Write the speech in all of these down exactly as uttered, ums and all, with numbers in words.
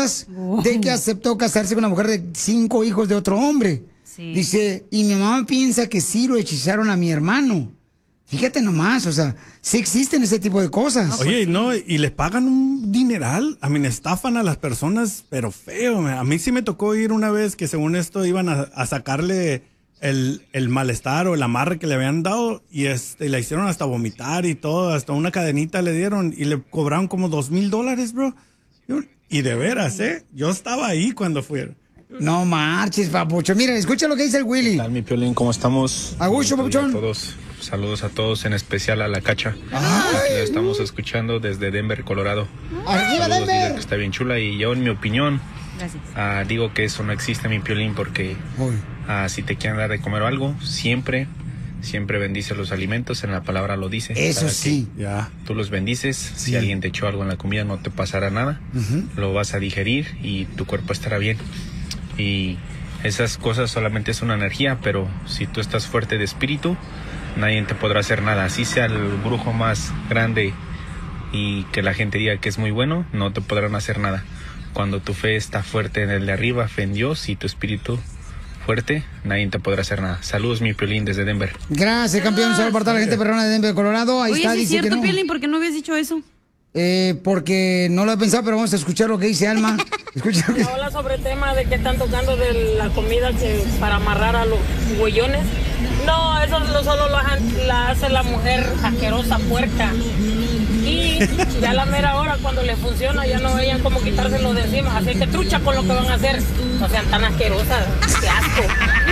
bodas de que aceptó casarse con una mujer de cinco hijos de otro hombre. Sí. Dice, y mi mamá piensa que sí lo hechizaron a mi hermano. Fíjate nomás, o sea, sí existen ese tipo de cosas. Oye, no, y les pagan un dineral. A mí estafan a las personas, pero feo. A mí sí me tocó ir una vez que según esto iban a, a sacarle el, el malestar o el amarre que le habían dado y este, la hicieron hasta vomitar y todo, hasta una cadenita le dieron y le cobraron como dos mil dólares, bro. Y de veras, ¿eh? Yo estaba ahí cuando fueron. No marches, papucho. Mira, escucha lo que dice el Willy. ¿Qué tal, mi Piolín? ¿Cómo estamos? Agucho, papuchón. A todos. Saludos a todos, en especial a la Cacha. Aquí la estamos escuchando desde Denver, Colorado. ¡Arriba, Saludos, Denver! dile que está bien chula. Y yo, en mi opinión, Gracias. uh, digo que eso no existe, mi Piolín, porque uh, si te quieren dar de comer o algo, siempre, siempre bendice los alimentos. En la palabra lo dice. Eso sí. Ya. Tú los bendices. Sí. Si alguien te echó algo en la comida, no te pasará nada. Uh-huh. Lo vas a digerir y tu cuerpo estará bien. Y esas cosas solamente es una energía, pero si tú estás fuerte de espíritu, nadie te podrá hacer nada. Así sea el brujo más grande y que la gente diga que es muy bueno, no te podrán hacer nada. Cuando tu fe está fuerte en el de arriba, fe en Dios, y tu espíritu fuerte, nadie te podrá hacer nada. Saludos, mi Piolín, desde Denver. Gracias, campeón. Un saludo para toda la gente perrona de Denver, Colorado. Ahí Oye, está, ¿sí dice es cierto, que no. Piolín? ¿Por qué no habías dicho eso? Eh, porque no lo he pensado, pero vamos a escuchar lo que dice Alma. Escucha lo que... Habla sobre el tema de que están tocando de la comida que para amarrar a los huellones. No, eso lo, solo lo, la hace la mujer asquerosa, puerca. Y ya a la mera hora, cuando le funciona, ya no veían cómo quitárselo de encima. Así que trucha con lo que van a hacer. No sean tan asquerosas. ¡Qué asco!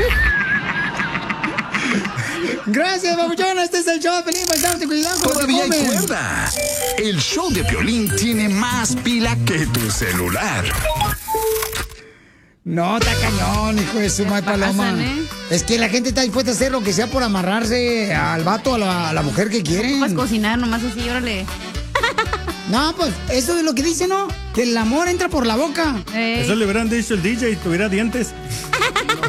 Gracias, papuchón. Este es el show de Piolín. Estamos cuidado. Todavía hay cuerda. El show de Piolín tiene más pila que tu celular. No, está cañón, hijo de su madre paloma. Pasan, ¿eh? Es que la gente está dispuesta a hacer lo que sea por amarrarse al vato, a la, a la mujer que quieren. Vas a cocinar nomás así, órale. No, pues eso es lo que dice, ¿no? Que el amor entra por la boca. Ey. Eso le hubieran dicho el D J, tuviera dientes.